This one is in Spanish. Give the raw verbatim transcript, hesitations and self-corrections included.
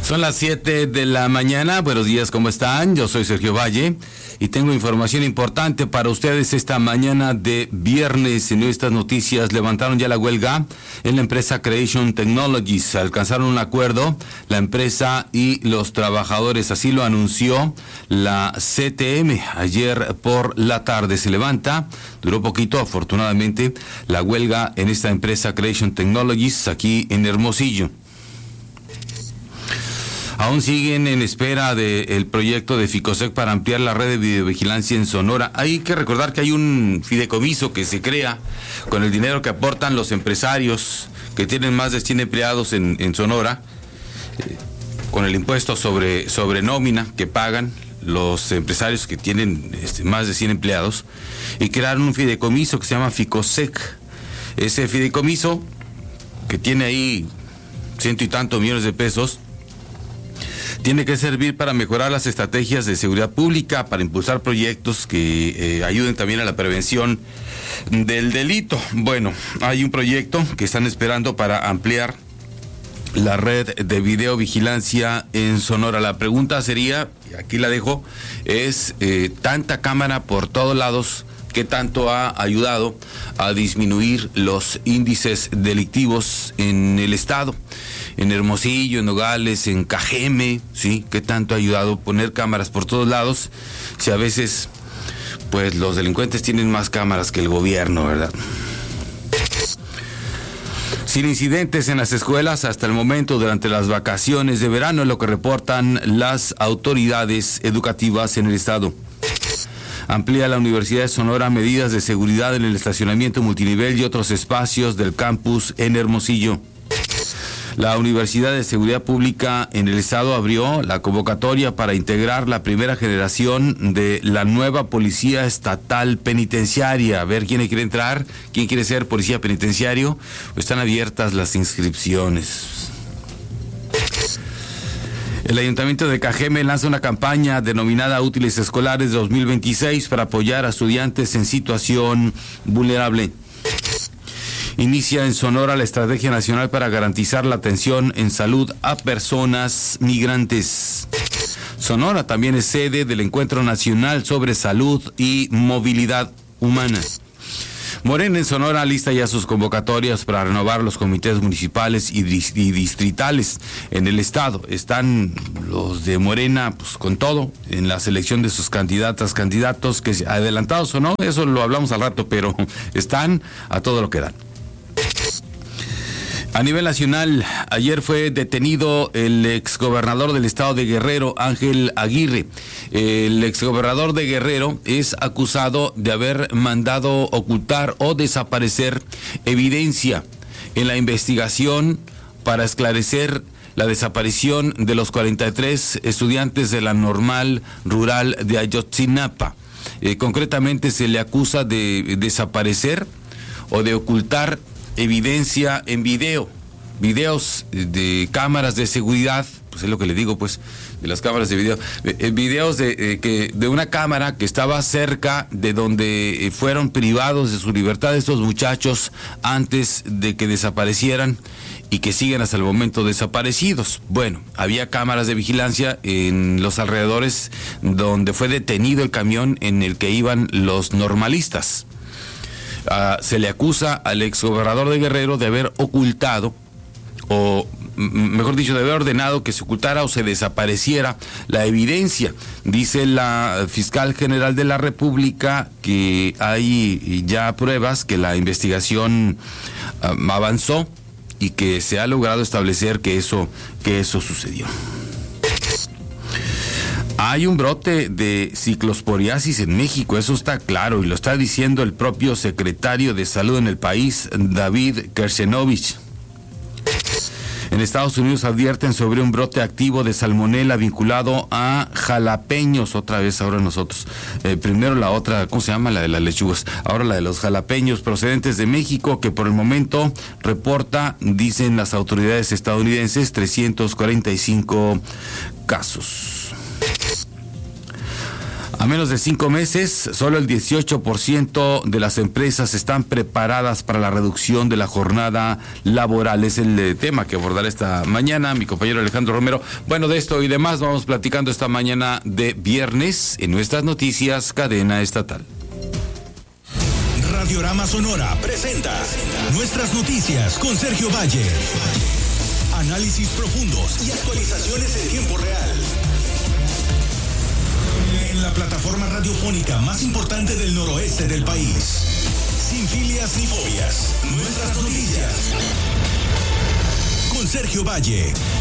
Son las siete de la mañana. Buenos días, ¿cómo están? Yo soy Sergio Valle y tengo información importante para ustedes esta mañana de viernes. En estas noticias, levantaron ya la huelga en la empresa Creation Technologies. Alcanzaron un acuerdo la empresa y los trabajadores. Así lo anunció la C T M ayer por la tarde. Se levanta, duró poquito, afortunadamente, la huelga en esta empresa Creation Technologies aquí en Hermosillo. Aún siguen en espera del proyecto de Ficosec para ampliar la red de videovigilancia en Sonora. Hay que recordar que hay un fideicomiso que se crea con el dinero que aportan los empresarios que tienen más de cien empleados en, en Sonora, eh, con el impuesto sobre, sobre nómina que pagan los empresarios que tienen este, más de cien empleados, y crearon un fideicomiso que se llama Ficosec. Ese fideicomiso, que tiene ahí ciento y tantos millones de pesos, tiene que servir para mejorar las estrategias de seguridad pública, para impulsar proyectos que eh, ayuden también a la prevención del delito. Bueno, hay un proyecto que están esperando para ampliar la red de videovigilancia en Sonora. La pregunta sería, y aquí la dejo, es eh, tanta cámara por todos lados, ¿qué tanto ha ayudado a disminuir los índices delictivos en el estado? En Hermosillo, en Nogales, en Cajeme, ¿sí? ¿Qué tanto ha ayudado a poner cámaras por todos lados? Si a veces, pues, los delincuentes tienen más cámaras que el gobierno, ¿verdad? Sin incidentes en las escuelas hasta el momento durante las vacaciones de verano, es lo que reportan las autoridades educativas en el estado. Amplía la Universidad de Sonora medidas de seguridad en el estacionamiento multinivel y otros espacios del campus en Hermosillo. La Universidad de Seguridad Pública en el estado abrió la convocatoria para integrar la primera generación de la nueva Policía Estatal Penitenciaria. A ver quién quiere entrar, quién quiere ser policía penitenciario. Están abiertas las inscripciones. El Ayuntamiento de Cajeme lanza una campaña denominada Útiles Escolares dos mil veintiséis para apoyar a estudiantes en situación vulnerable. Inicia en Sonora la Estrategia Nacional para garantizar la atención en salud a personas migrantes. Sonora también es sede del Encuentro Nacional sobre Salud y Movilidad Humana. Morena en Sonora lista ya sus convocatorias para renovar los comités municipales y distritales en el estado. Están los de Morena, pues con todo, en la selección de sus candidatas, candidatos, que adelantados o no, eso lo hablamos al rato, pero están a todo lo que dan. A nivel nacional, ayer fue detenido el exgobernador del estado de Guerrero, Ángel Aguirre. El exgobernador de Guerrero es acusado de haber mandado ocultar o desaparecer evidencia en la investigación para esclarecer la desaparición de los cuarenta y tres estudiantes de la Normal Rural de Ayotzinapa. Eh, concretamente se le acusa de desaparecer o de ocultar evidencia en video, videos de cámaras de seguridad, pues es lo que le digo, pues, de las cámaras de video, eh, videos de, eh, que, de una cámara que estaba cerca de donde eh, fueron privados de su libertad estos muchachos antes de que desaparecieran y que siguen hasta el momento desaparecidos. Bueno, había cámaras de vigilancia en los alrededores donde fue detenido el camión en el que iban los normalistas. Uh, se le acusa al exgobernador de Guerrero de haber ocultado, o mejor dicho, de haber ordenado que se ocultara o se desapareciera la evidencia. Dice la fiscal general de la República que hay ya pruebas, que la investigación um, avanzó y que se ha logrado establecer que eso, que eso sucedió. Hay un brote de ciclosporiasis en México, eso está claro, y lo está diciendo el propio secretario de Salud en el país, David Kersenovich. En Estados Unidos advierten sobre un brote activo de salmonela vinculado a jalapeños, otra vez ahora nosotros. Eh, primero la otra, ¿cómo se llama? La de las lechugas. Ahora la de los jalapeños procedentes de México, que por el momento reporta, dicen las autoridades estadounidenses, trescientos cuarenta y cinco casos. A menos de cinco meses, solo el dieciocho por ciento de las empresas están preparadas para la reducción de la jornada laboral. Es el eh, tema que abordará esta mañana mi compañero Alejandro Romero. Bueno, de esto y demás vamos platicando esta mañana de viernes en nuestras noticias Cadena Estatal. Radiorama Sonora presenta Nuestras Noticias con Sergio Valle. Análisis profundos y actualizaciones en tiempo real. En la plataforma radiofónica más importante del noroeste del país. Sin filias ni fobias. Nuestras Noticias. Con Sergio Valle.